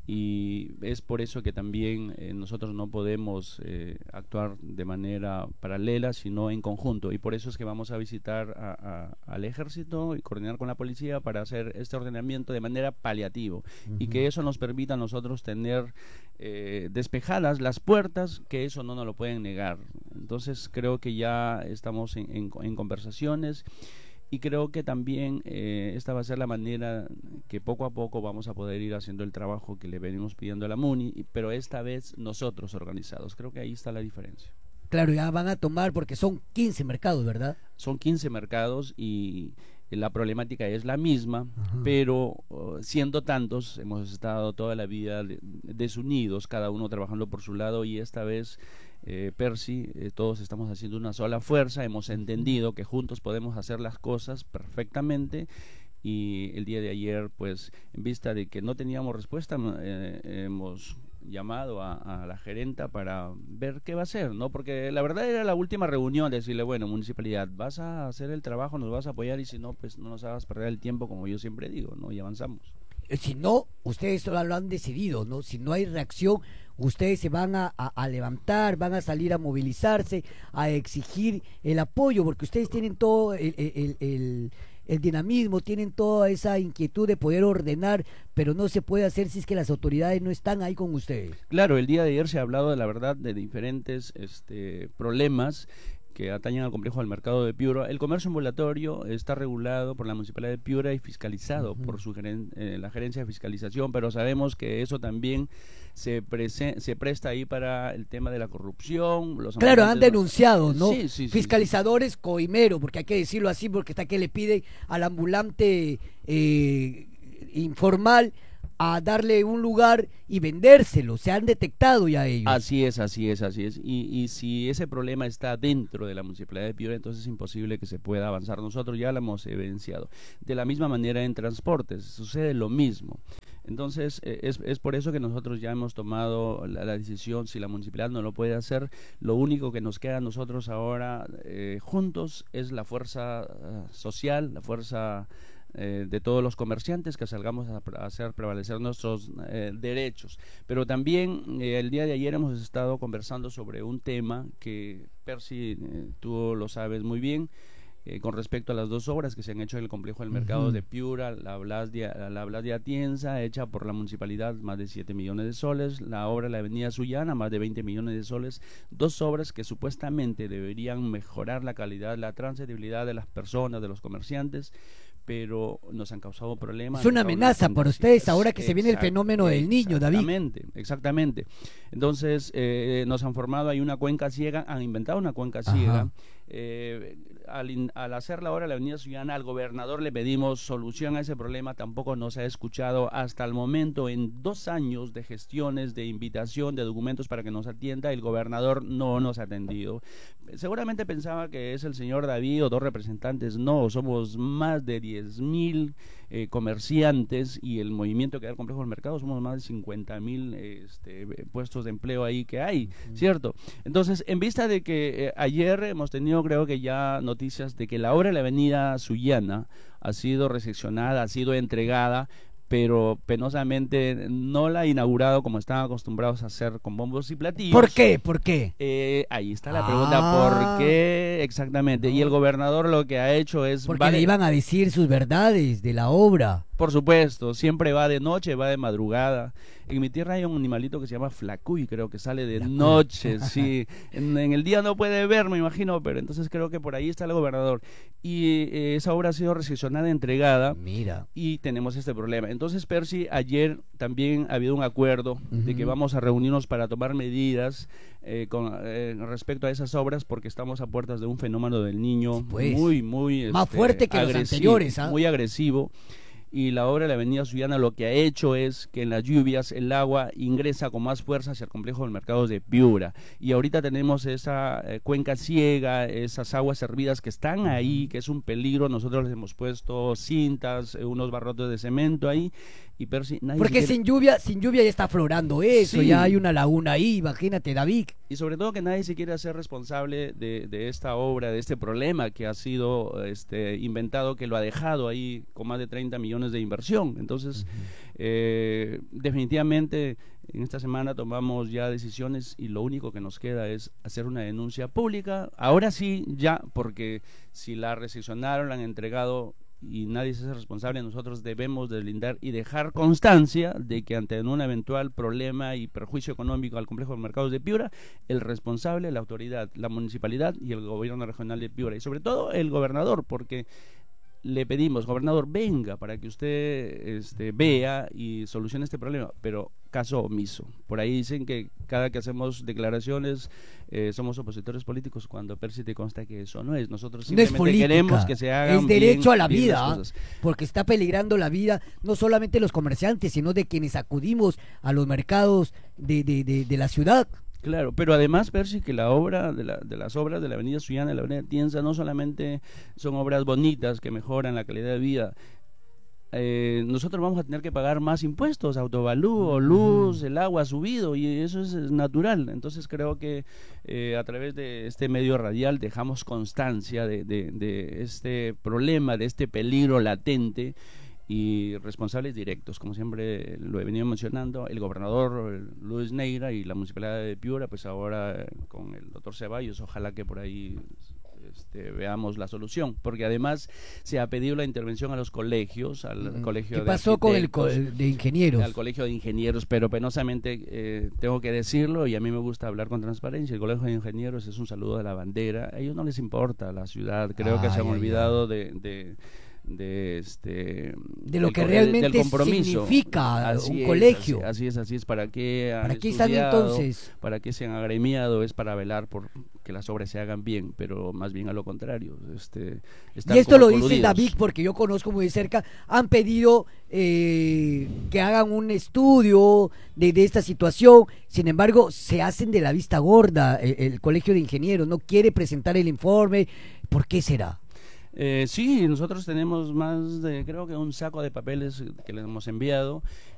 y es por eso que también nosotros no podemos actuar de manera paralela, sino en conjunto, y por eso es que vamos a visitar al ejército y coordinar con la policía para hacer este ordenamiento de manera paliativo, y que eso nos permita a nosotros tener despejadas las puertas, que eso no nos lo pueden negar. Entonces creo que ya estamos en conversaciones, y creo que también esta va a ser la manera que poco a poco vamos a poder ir haciendo el trabajo que le venimos pidiendo a la MUNI, pero esta vez nosotros organizados. Creo que ahí está la diferencia. Claro, ya van a tomar, porque son 15 mercados, ¿verdad? Son 15 mercados y la problemática es la misma, pero siendo tantos, hemos estado toda la vida desunidos, cada uno trabajando por su lado, y esta vez, Percy, todos estamos haciendo una sola fuerza, hemos entendido que juntos podemos hacer las cosas perfectamente. Y el día de ayer, pues, en vista de que no teníamos respuesta, hemos llamado a la gerenta para ver qué va a hacer, ¿no? Porque la verdad era la última reunión, decirle, bueno, municipalidad, vas a hacer el trabajo, nos vas a apoyar, y si no, pues no nos hagas perder el tiempo, como yo siempre digo, ¿no? Y avanzamos. Si no, ustedes lo han decidido, ¿no? Si no hay reacción, ustedes se van a levantar, van a salir a movilizarse, a exigir el apoyo, porque ustedes tienen todo el dinamismo, tienen toda esa inquietud de poder ordenar, pero no se puede hacer si es que las autoridades no están ahí con ustedes. Claro, el día de ayer se ha hablado de la verdad de diferentes problemas que atañen al complejo del mercado de Piura. El comercio ambulatorio está regulado por la Municipalidad de Piura y fiscalizado por la gerencia de fiscalización, pero sabemos que eso también se presta ahí para el tema de la corrupción. Claro, han denunciado, ¿no? Sí, fiscalizadores coimero, porque hay que decirlo así, porque está que le pide al ambulante informal a darle un lugar y vendérselo. Se han detectado ya ellos. Así es. Y si ese problema está dentro de la Municipalidad de Piura, entonces es imposible que se pueda avanzar. Nosotros ya lo hemos evidenciado. De la misma manera en transportes, sucede lo mismo. Entonces, es por eso que nosotros ya hemos tomado la decisión. Si la municipalidad no lo puede hacer, lo único que nos queda a nosotros ahora juntos es la fuerza social, la fuerza de todos los comerciantes, que salgamos a hacer prevalecer nuestros derechos. Pero también el día de ayer hemos estado conversando sobre un tema que, Percy, tú lo sabes muy bien, con respecto a las dos obras que se han hecho en el complejo del mercado de Piura, la Blas de Atienza, hecha por la municipalidad, más de 7 millones de soles, la obra de la avenida Sullana, más de 20 millones de soles, dos obras que supuestamente deberían mejorar la calidad, la transitabilidad de las personas, de los comerciantes, pero nos han causado problemas. Es una amenaza para ustedes ahora que se viene el fenómeno del Niño, David. Exactamente. Entonces, nos han formado ahí una cuenca ciega, han inventado una cuenca ciega. Al hacerla ahora la avenida Sullana, al gobernador le pedimos solución a ese problema, tampoco nos ha escuchado hasta el momento. En 2 años de gestiones, de invitación, de documentos para que nos atienda, el gobernador no nos ha atendido. Seguramente pensaba que es el señor David o 2 representantes. No, somos más de 10,000 comerciantes, y el movimiento que da el complejo del mercado somos más de 50,000 puestos de empleo ahí que hay, ¿cierto? Entonces, en vista de que ayer hemos tenido, creo que ya, noticias de que la obra de la avenida Sullana ha sido recepcionada, ha sido entregada, pero penosamente no la ha inaugurado como estaban acostumbrados a hacer, con bombos y platillos. ¿Por qué? Ahí está la pregunta, ¿por qué exactamente? Y el gobernador lo que ha hecho es... Porque le iban a decir sus verdades de la obra. Por supuesto, siempre va de noche, va de madrugada. En mi tierra hay un animalito que se llama flacuy, creo que sale de noche, sí. En el día no puede ver, me imagino, pero entonces creo que por ahí está el gobernador. Y esa obra ha sido recepcionada, entregada. Mira. Y tenemos este problema. Entonces, Percy, ayer también ha habido un acuerdo de que vamos a reunirnos para tomar medidas con respecto a esas obras, porque estamos a puertas de un fenómeno del Niño muy más fuerte que los anteriores, muy agresivo. Y la obra de la avenida Sullana lo que ha hecho es que en las lluvias el agua ingresa con más fuerza hacia el complejo del mercado de Piura, y ahorita tenemos esa cuenca ciega, esas aguas hervidas que están ahí, que es un peligro. Nosotros les hemos puesto cintas, unos barrotes de cemento ahí, y Percy, porque sin lluvia ya está aflorando eso, ya hay una laguna ahí, imagínate, David. Y sobre todo que nadie se quiere hacer responsable de esta obra, de este problema que ha sido inventado, que lo ha dejado ahí con más de 30 millones de inversión. Entonces, definitivamente en esta semana tomamos ya decisiones, y lo único que nos queda es hacer una denuncia pública. Ahora sí, ya, porque si la recepcionaron, la han entregado y nadie se hace responsable, nosotros debemos deslindar y dejar constancia de que ante un eventual problema y perjuicio económico al complejo de mercados de Piura, el responsable, la autoridad, la municipalidad y el gobierno regional de Piura, y sobre todo el gobernador, porque le pedimos, gobernador, venga para que usted vea y solucione este problema, pero caso omiso. Por ahí dicen que cada que hacemos declaraciones somos opositores políticos, cuando Percy te consta que eso no es. Nosotros simplemente no es política, queremos que se hagan es derecho bien, a la bien vida, las cosas. porque está peligrando la vida no solamente de los comerciantes, sino de quienes acudimos a los mercados de la ciudad. Claro, pero además, Percy, que la obra de las obras de la Avenida Sullana y la Avenida Tienza no solamente son obras bonitas que mejoran la calidad de vida. Nosotros vamos a tener que pagar más impuestos, autovalúo, luz, el agua ha subido y eso es natural. Entonces creo que a través de este medio radial dejamos constancia de este problema, de este peligro latente, y responsables directos, como siempre lo he venido mencionando, el gobernador Luis Neira y la municipalidad de Piura, pues ahora con el doctor Ceballos, ojalá que por ahí veamos la solución, porque además se ha pedido la intervención a los colegios, al colegio ¿Qué pasó con el de ingenieros? Al colegio de ingenieros, pero penosamente tengo que decirlo, y a mí me gusta hablar con transparencia, el colegio de ingenieros es un saludo de la bandera, a ellos no les importa la ciudad, creo que se han olvidado de lo que realmente significa un colegio. Así es, ¿para qué han ¿Para qué están entonces? ¿Para qué se han agremiado? Es para velar por que las obras se hagan bien, pero más bien a lo contrario. Y esto lo dice David, porque yo conozco muy de cerca, han pedido que hagan un estudio de esta situación, sin embargo se hacen de la vista gorda, el colegio de ingenieros no quiere presentar el informe. ¿Por qué será? Sí, nosotros tenemos más de, creo que un saco de papeles que les hemos enviado.